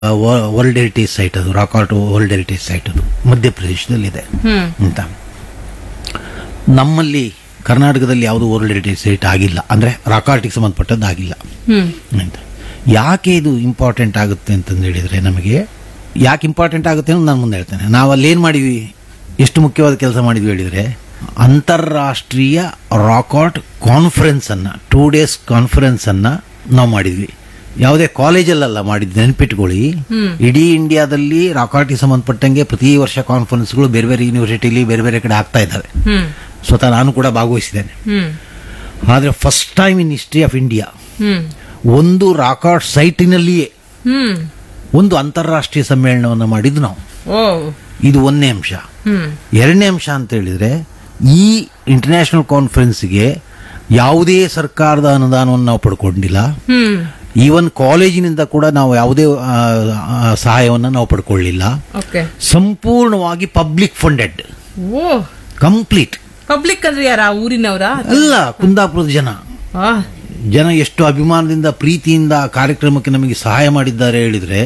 World heritage site ಅದು, rock art world heritage site ಅದು ಮಧ್ಯಪ್ರದೇಶದಲ್ಲಿದೆ ಅಂತ. ನಮ್ಮಲ್ಲಿ ಕರ್ನಾಟಕದಲ್ಲಿ ಯಾವುದು ವರ್ಲ್ಡ್ ಹೆರಿಟೇಜ್ ಸೈಟ್ ಆಗಿಲ್ಲ, ಅಂದ್ರೆ ರಾಕ್ ಆರ್ಟಿಗೆ ಸಂಬಂಧಪಟ್ಟದ್ದು ಆಗಿಲ್ಲ ಅಂತ. ಯಾಕೆ ಇದು ಇಂಪಾರ್ಟೆಂಟ್ ಆಗುತ್ತೆ ಅಂತಂದು ಹೇಳಿದ್ರೆ, ನಮಗೆ ಯಾಕೆ ಇಂಪಾರ್ಟೆಂಟ್ ಆಗುತ್ತೆ ಅಂತ ನಾನು ಮುಂದೆ ಹೇಳ್ತೇನೆ. ನಾವು ಅಲ್ಲಿ ಏನು ಮಾಡಿದ್ವಿ, ಎಷ್ಟು ಮುಖ್ಯವಾದ ಕೆಲಸ ಮಾಡಿದ್ವಿ ಹೇಳಿದ್ರೆ, ಅಂತಾರಾಷ್ಟ್ರೀಯ ರಾಕ್ ಆರ್ಟ್ ಕಾನ್ಫರೆನ್ಸ್ ಅನ್ನ 2 days ಕಾನ್ಫರೆನ್ಸ್ ಅನ್ನ ನಾವು ಮಾಡಿದ್ವಿ. ಯಾವುದೇ ಕಾಲೇಜಲ್ಲ ಮಾಡಿದ್ದು, ನೆನ್ಪಿಟ್ಕೊಳ್ಳಿ. ಇಡೀ ಇಂಡಿಯಾದಲ್ಲಿ ರಾಕ್ ಆರ್ಟಿಗೆ ಸಂಬಂಧಪಟ್ಟಂಗೆ ಪ್ರತಿ ವರ್ಷ ಕಾನ್ಫರೆನ್ಸ್ಗಳು ಬೇರೆ ಬೇರೆ ಯೂನಿವರ್ಸಿಟಿಲಿ ಬೇರೆ ಬೇರೆ ಕಡೆ ಆಗ್ತಾ ಇದ್ದಾವೆ. ಸ್ವತಃ ನಾನು ಕೂಡ ಭಾಗವಹಿಸಿದ್ದೇನೆ. ಆದ್ರೆ first time in history of India ಒಂದು ರಾಕ್ ಆರ್ಟ್ ಸೈಟಿನಲ್ಲಿಯೇ ಒಂದು ಅಂತಾರಾಷ್ಟ್ರೀಯ ಸಮ್ಮೇಳನವನ್ನು ಮಾಡಿದ್ದು ನಾವು. ಇದು ಒಂದನೇ ಅಂಶ. ಎರಡನೇ ಅಂಶ ಅಂತ ಹೇಳಿದ್ರೆ, ಈ ಇಂಟರ್ನ್ಯಾಷನಲ್ ಕಾನ್ಫರೆನ್ಸ್ಗೆ ಯಾವುದೇ ಸರ್ಕಾರದ ಅನುದಾನವನ್ನು ನಾವು ಪಡ್ಕೊಂಡಿಲ್ಲ. ಈವನ್ ಕಾಲೇಜಿನಿಂದ ಕೂಡ ನಾವು ಯಾವುದೇ ಸಹಾಯವನ್ನು ನಾವು ಪಡ್ಕೊಳ್ಳಿಲ್ಲ. ಸಂಪೂರ್ಣವಾಗಿ ಪಬ್ಲಿಕ್ ಫಂಡೆಡ್, ಕಂಪ್ಲೀಟ್. ಪಬ್ಲಿಕ್ ಅಂದ್ರೆ ಯಾರ, ಊರಿನವರ ಅಲ್ಲ, ಕುಂದಾಪುರದ ಜನ ಎಷ್ಟು ಅಭಿಮಾನದಿಂದ ಪ್ರೀತಿಯಿಂದ ಕಾರ್ಯಕ್ರಮಕ್ಕೆ ನಮಗೆ ಸಹಾಯ ಮಾಡಿದ್ದಾರೆ ಹೇಳಿದ್ರೆ,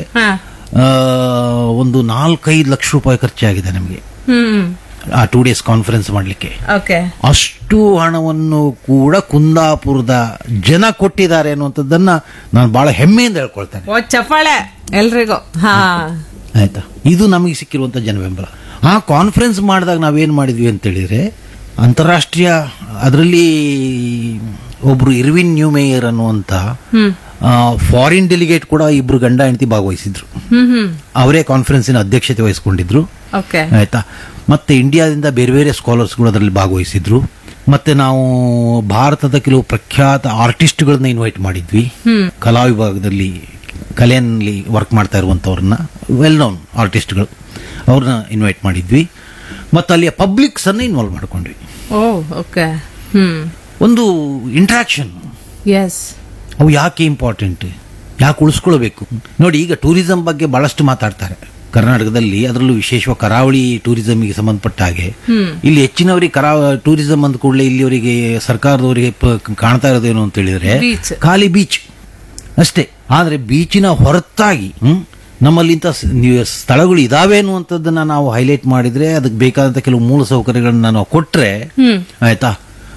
ಒಂದು 4-5 ಲಕ್ಷ ರೂಪಾಯಿ ಖರ್ಚಾಗಿದೆ ನಮಗೆ ಆ 2 days ಕಾನ್ಫರೆನ್ಸ್ ಮಾಡಲಿಕ್ಕೆ. ಅಷ್ಟು ಹಣವನ್ನು ಕೂಡ ಕುಂದಾಪುರದ ಜನ ಕೊಟ್ಟಿದ್ದಾರೆ ಅನ್ನುವಂಥದ್ದನ್ನ ನಾನು ಬಹಳ ಹೆಮ್ಮೆಯಿಂದ ಹೇಳ್ಕೊಳ್ತೇನೆ. ಚಪ್ಪಾಳೆ ಎಲ್ರಿಗೂ. ಆಯ್ತಾ, ಇದು ನಮಗೆ ಸಿಕ್ಕಿರುವಂತ ಜನ ಬೆಂಬಲ. ಆ ಕಾನ್ಫರೆನ್ಸ್ ಮಾಡಿದಾಗ ನಾವೇನ್ ಮಾಡಿದ್ವಿ ಅಂತ ಹೇಳಿದ್ರೆ, ಅಂತಾರಾಷ್ಟ್ರೀಯ ಅದರಲ್ಲಿ ಒಬ್ರು ಇರ್ವಿನ್ ನ್ಯೂಮೇಯರ್ ಅನ್ನುವಂತ ಫಾರಿನ್ ಡೆಲಿಗೇಟ್ ಕೂಡ ಇಬ್ರು ಗಂಡ ಹೆಂಡತಿ ಭಾಗವಹಿಸಿದ್ರು. ಅವರೇ ಕಾನ್ಫರೆನ್ಸಿನ ಅಧ್ಯಕ್ಷತೆ ವಹಿಸಿಕೊಂಡಿದ್ರು. ಆಯ್ತಾ, ಮತ್ತೆ ಇಂಡಿಯಾದಿಂದ ಬೇರೆ ಬೇರೆ ಸ್ಕಾಲರ್ಸ್ಗಳು ಅದರಲ್ಲಿ ಭಾಗವಹಿಸಿದ್ರು. ಮತ್ತೆ ನಾವು ಭಾರತದ ಕೆಲವು ಪ್ರಖ್ಯಾತ ಆರ್ಟಿಸ್ಟ್ಗಳನ್ನ ಇನ್ವೈಟ್ ಮಾಡಿದ್ವಿ. ಕಲಾ ವಿಭಾಗದಲ್ಲಿ ಕಲೆಯಲ್ಲಿ ವರ್ಕ್ ಮಾಡ್ತಾ ಇರುವಂತವ್ರನ್ನ, ವೆಲ್ ನೋನ್ ಆರ್ಟಿಸ್ಟ್ಗಳು, ಅವ್ರನ್ನ ಇನ್ವೈಟ್ ಮಾಡಿದ್ವಿ. ಮತ್ತೆ ಅಲ್ಲಿಯ ಪಬ್ಲಿಕ್ಸ್ ಅನ್ನ ಇನ್ವಾಲ್ವ್ ಮಾಡ್ಕೊಂಡ್ವಿ. ಒಂದು ಇಂಟ್ರಾಕ್ಷನ್. ಅವು ಯಾಕೆ ಇಂಪಾರ್ಟೆಂಟ್, ಯಾಕೆ ಉಳಿಸ್ಕೊಳ್ಬೇಕು ನೋಡಿ. ಈಗ ಟೂರಿಸಂ ಬಗ್ಗೆ ಬಹಳಷ್ಟು ಮಾತಾಡ್ತಾರೆ ಕರ್ನಾಟಕದಲ್ಲಿ, ಅದರಲ್ಲೂ ವಿಶೇಷವಾಗಿ ಕರಾವಳಿ ಟೂರಿಸಂಗೆ ಸಂಬಂಧಪಟ್ಟ ಹಾಗೆ. ಇಲ್ಲಿ ಹೆಚ್ಚಿನವರಿಗೆ ಟೂರಿಸಂ ಅಂದ ಕೂಡಲೇ ಇಲ್ಲಿವರಿಗೆ ಸರ್ಕಾರದವರಿಗೆ ಕಾಣ್ತಾ ಇರೋದೇನು ಅಂತ ಹೇಳಿದ್ರೆ ಖಾಲಿ ಬೀಚ್ ಅಷ್ಟೇ. ಆದ್ರೆ ಬೀಚಿನ ಹೊರತಾಗಿ ನಮ್ಮಲ್ಲಿ ಇಂಥ ಸ್ಥಳಗಳು ಇದಾವೆ ಅನ್ನುವಂಥದ್ದನ್ನ ನಾವು ಹೈಲೈಟ್ ಮಾಡಿದ್ರೆ, ಅದಕ್ಕೆ ಬೇಕಾದಂತ ಕೆಲವು ಮೂಲ ಸೌಕರ್ಯಗಳನ್ನ ನಾವು ಕೊಟ್ರೆ, ಆಯ್ತಾ,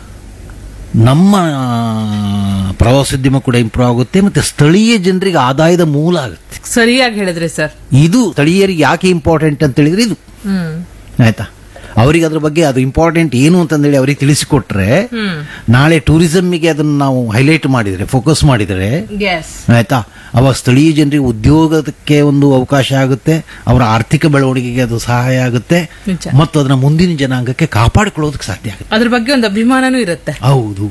ನಮ್ಮ ಪ್ರವಾಸೋದ್ಯಮ ಕೂಡ ಇಂಪ್ರೂವ್ ಆಗುತ್ತೆ, ಮತ್ತೆ ಸ್ಥಳೀಯ ಜನರಿಗೆ ಆದಾಯದ ಮೂಲ ಆಗುತ್ತೆ. ಸರಿಯಾಗಿ ಹೇಳಿದ್ರಿ ಸರ್. ಇದು ಸ್ಥಳೀಯರಿಗೆ ಯಾಕೆ ಇಂಪಾರ್ಟೆಂಟ್ ಅಂತ ಹೇಳಿದ್ರೆ ಇದು, ಆಯ್ತಾ, ಅವರಿಗೆ ಅದ್ರ ಬಗ್ಗೆ ಅದು ಇಂಪಾರ್ಟೆಂಟ್ ಏನು ಅಂತಂದೇಳಿ ಅವರಿಗೆ ತಿಳಿಸಿಕೊಟ್ರೆ, ನಾಳೆ ಟೂರಿಸಂಗೆ ಅದನ್ನ ನಾವು ಹೈಲೈಟ್ ಮಾಡಿದ್ರೆ, ಫೋಕಸ್ ಮಾಡಿದರೆ, ಆಯ್ತಾ, ಅವಾಗ ಸ್ಥಳೀಯ ಜನರಿಗೆ ಉದ್ಯೋಗಕ್ಕೆ ಒಂದು ಅವಕಾಶ ಆಗುತ್ತೆ, ಅವರ ಆರ್ಥಿಕ ಬೆಳವಣಿಗೆಗೆ ಅದು ಸಹಾಯ ಆಗುತ್ತೆ, ಮತ್ತು ಅದನ್ನ ಮುಂದಿನ ಜನಾಂಗಕ್ಕೆ ಕಾಪಾಡಿಕೊಳ್ಳೋದಕ್ಕೆ ಸಾಧ್ಯ ಆಗುತ್ತೆ. ಅದ್ರ ಬಗ್ಗೆ ಒಂದು ಅಭಿಮಾನನೂ ಇರುತ್ತೆ. ಹೌದು.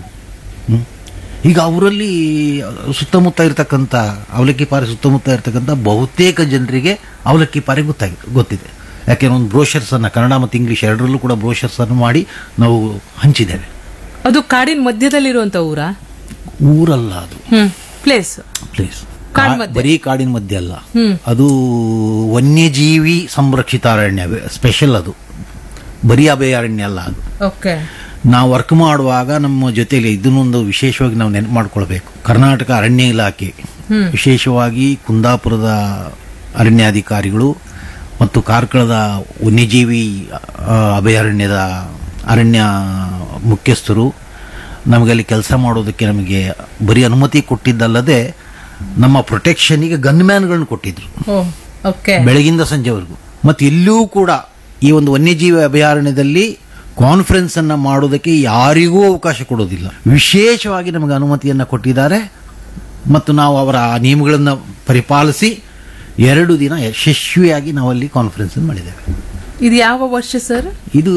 ಈಗ ಅವರಲ್ಲಿ ಸುತ್ತಮುತ್ತ ಇರತಕ್ಕಂಥ ಅವಲಕ್ಕಿಪಾರೆ ಸುತ್ತಮುತ್ತ ಇರತಕ್ಕಂಥ ಬಹುತೇಕ ಜನರಿಗೆ ಅವಲಕ್ಕಿಪಾರೆ ಗೊತ್ತಿದೆ. ಯಾಕೆಂದ್ರೆ ಒಂದು ಬ್ರೋಷರ್ಸ್ ಅನ್ನ ಕನ್ನಡ ಮತ್ತು ಇಂಗ್ಲಿಷ್ ಎರಡರಲ್ಲೂ ಕೂಡ ಬ್ರೋಷರ್ಸ್ ಅನ್ನು ಮಾಡಿ ನಾವು ಹಂಚಿದ್ದೇವೆ. ಅದು ಕಾಡಿನ ಮಧ್ಯದಲ್ಲಿರುವಂತ ಊರಲ್ಲ, ಅದು ಪ್ಲೇಸ್. ಬರೀ ಕಾಡಿನ ಮಧ್ಯೆ ಅಲ್ಲ, ಅದು ವನ್ಯಜೀವಿ ಸಂರಕ್ಷಿತ ಅರಣ್ಯ, ಸ್ಪೆಷಲ್. ಅದು ಬರೀ ಅಭಯಾರಣ್ಯ ಅಲ್ಲ. ಅದು ನಾವು ವರ್ಕ್ ಮಾಡುವಾಗ ನಮ್ಮ ಜೊತೆಲಿ ಇದನ್ನೊಂದು ವಿಶೇಷವಾಗಿ ನಾವು ನೆನಪು ಮಾಡ್ಕೊಳ್ಬೇಕು. ಕರ್ನಾಟಕ ಅರಣ್ಯ ಇಲಾಖೆ, ವಿಶೇಷವಾಗಿ ಕುಂದಾಪುರದ ಅರಣ್ಯಾಧಿಕಾರಿಗಳು ಮತ್ತು ಕಾರ್ಕಳದ ವನ್ಯಜೀವಿ ಅಭಯಾರಣ್ಯದ ಅರಣ್ಯ ಮುಖ್ಯಸ್ಥರು ನಮಗಲ್ಲಿ ಕೆಲಸ ಮಾಡೋದಕ್ಕೆ ನಮಗೆ ಬರೀ ಅನುಮತಿ ಕೊಟ್ಟಿದ್ದಲ್ಲದೆ, ನಮ್ಮ ಪ್ರೊಟೆಕ್ಷನ್ಗೆ ಗನ್ಮ್ಯಾನ್ಗಳನ್ನ ಕೊಟ್ಟಿದ್ರು ಬೆಳಗಿಂದ ಸಂಜೆವರೆಗೂ. ಮತ್ತು ಇಲ್ಲೂ ಕೂಡ ಈ ಒಂದು ವನ್ಯಜೀವಿ ಅಭಯಾರಣ್ಯದಲ್ಲಿ ಕಾನ್ಫರೆನ್ಸ್ ಅನ್ನ ಮಾಡೋದಕ್ಕೆ ಯಾರಿಗೂ ಅವಕಾಶ ಕೊಡೋದಿಲ್ಲ. ವಿಶೇಷವಾಗಿ ನಮಗೆ ಅನುಮತಿಯನ್ನ ಕೊಟ್ಟಿದ್ದಾರೆ ಮತ್ತು ನಾವು ಅವರ ನಿಯಮಗಳನ್ನು ಪರಿಪಾಲಿಸಿ 2 ದಿನ ಯಶಸ್ವಿಯಾಗಿ ನಾವಲ್ಲಿ ಕಾನ್ಫರೆನ್ಸ್ ಮಾಡಿದ್ದೇವೆ. ಇದು ಯಾವ ವರ್ಷ ಸರ್? ಇದು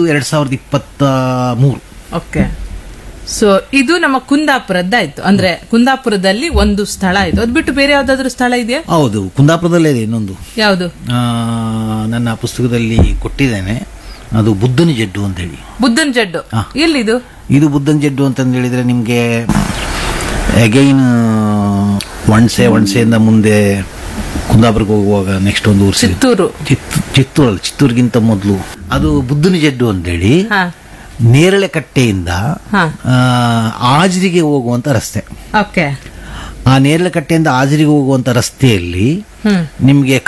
2023. ಓಕೆ. ಸೊ ಇದು ನಮ್ಮ ಕುಂದಾಪುರದ್ದಾಯ್ತು. ಅಂದ್ರೆ ಕುಂದಾಪುರದಲ್ಲಿ ಒಂದು ಸ್ಥಳ ಆಯ್ತು. ಅದು ಬಿಟ್ಟು ಬೇರೆ ಯಾವ್ದಾದ್ರು ಸ್ಥಳ ಇದೆಯಾ? ಹೌದು, ಕುಂದಾಪುರದಲ್ಲೇ ಇದೆ ಇನ್ನೊಂದು. ಯಾವುದು? ನನ್ನ ಪುಸ್ತಕದಲ್ಲಿ ಕೊಟ್ಟಿದ್ದೇನೆ. ಅದು ಬುದ್ಧನ ಜಡ್ಡು ಅಂತ ಹೇಳಿ. ಬುದ್ಧನ ಜಡ್ಡು ಎಲ್ಲಿದು? ಇದು ಬುದ್ಧನ ಜಡ್ಡು ಅಂತಂದು ಹೇಳಿದ್ರೆ ನಿಮ್ಗೆ ಅಗೈನ್ ವಣ್ಸೆಯಿಂದ ಮುಂದೆ ಕುಂದಾಪುರಕ್ಕೆ ಹೋಗುವಾಗ ನೆಕ್ಸ್ಟ್ ಒಂದು ಊರು ಚಿತ್ತೂರಿಗಿಂತ ಮೊದಲು ಅದು ಬುದ್ಧನ ಜಡ್ಡು ಅಂತೇಳಿ ನೇರಳೆ ಕಟ್ಟೆಯಿಂದ ಆಜ್ರಿಗೆ ಹೋಗುವಂತ ರಸ್ತೆ. ಆ ನೇರಲಕಟ್ಟೆಯಿಂದ ಹಾಜರಿಗೆ ಹೋಗುವಂತ ರಸ್ತೆಯಲ್ಲಿ ಹ್ಮ್ ನಿಮ್ಗೆ